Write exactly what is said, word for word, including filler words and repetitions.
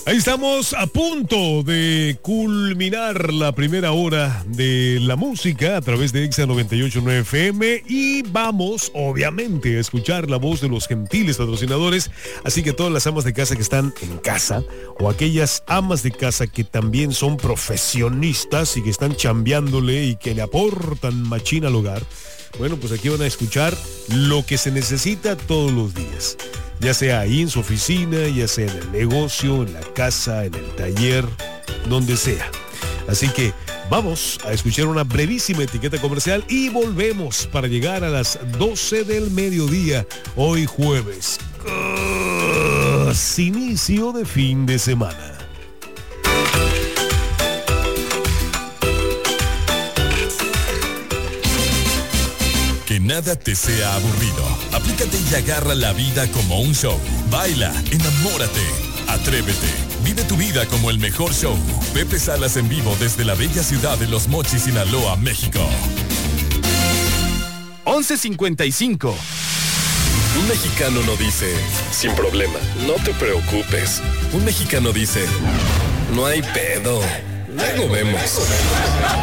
Ahí estamos a punto de culminar la primera hora de la música a través de Exa noventa y ocho punto nueve F M y vamos, obviamente, a escuchar la voz de los gentiles patrocinadores. Así que todas las amas de casa que están en casa o aquellas amas de casa que también son profesionistas y que están chambeándole y que le aportan machín al hogar, bueno, pues aquí van a escuchar lo que se necesita todos los días. Ya sea ahí en su oficina, ya sea en el negocio, en la casa, en el taller, donde sea. Así que vamos a escuchar una brevísima etiqueta comercial y volvemos para llegar a las doce del mediodía, hoy jueves. Uh, inicio de fin de semana. Que nada te sea aburrido. Aplícate y agarra la vida como un show. Baila, enamórate, atrévete. Vive tu vida como el mejor show. Pepe Salas en vivo desde la bella ciudad de Los Mochis, Sinaloa, México. once cincuenta y cinco. Un mexicano no dice, sin problema, no te preocupes. Un mexicano dice, no hay pedo, luego vemos.